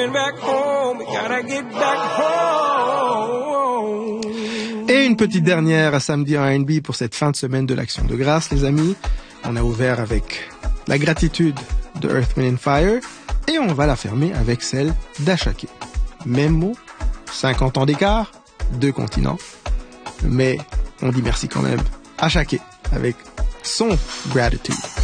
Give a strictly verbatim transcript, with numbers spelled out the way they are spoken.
coming back home. We gotta get back home. Et une petite dernière à samedi en R and B pour cette fin de semaine de l'Action de grâce, les amis. On a ouvert avec la gratitude de Earth, Wind and Fire et on va la fermer avec celle d'Ashake. Même mot, cinquante ans d'écart, deux continents. Mais on dit merci quand même à Ashake avec son Gratitude.